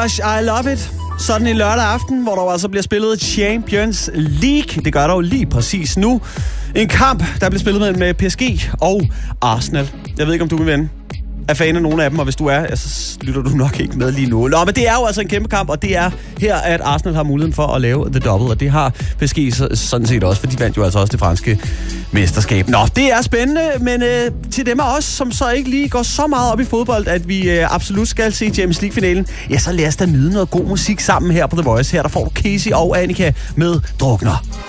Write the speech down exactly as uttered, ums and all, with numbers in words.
Gosh, I love it. Sådan en lørdag aften, hvor der altså bliver spillet Champions League. Det gør der jo lige præcis nu. En kamp, der bliver spillet med P S G og Arsenal. Jeg ved ikke, om du, min ven, er fan af nogle af dem, og hvis du er, så lytter du nok ikke med lige nu. Nå, men det er jo altså en kæmpe kamp, og det er her, at Arsenal har muligheden for at lave the double, og det har P S G sådan set også, for de vandt jo altså også det franske mesterskab. Nå, det er spændende, men øh, til dem af os, som så ikke lige går så meget op i fodbold, at vi øh, absolut skal se Champions League-finalen, ja, så lad os da nyde noget god musik sammen her på The Voice. Her der får du Casey og Annika med Drukner.